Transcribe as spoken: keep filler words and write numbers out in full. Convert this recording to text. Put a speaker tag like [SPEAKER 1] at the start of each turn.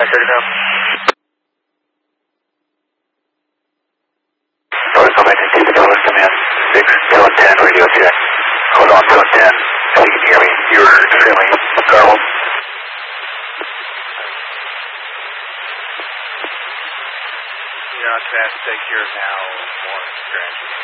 [SPEAKER 1] thirty-five.
[SPEAKER 2] Protocol nineteen dollars, come in. six, two and ten, radio check. Hold on, two and ten. If you can hear me, you're feeling garbled.
[SPEAKER 1] You're on task, take yours now, one scratch.